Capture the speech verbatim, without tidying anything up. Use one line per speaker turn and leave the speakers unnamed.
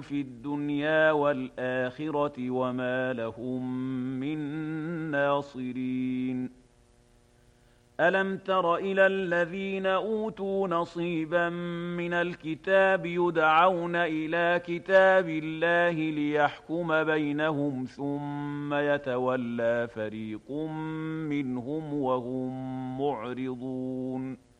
في الدنيا والآخرة وما لهم من ناصرين. ألم تر إلى الذين أوتوا نصيبا من الكتاب يدعون إلى كتاب الله ليحكم بينهم ثم يتولى فريق منهم وهم معرضون.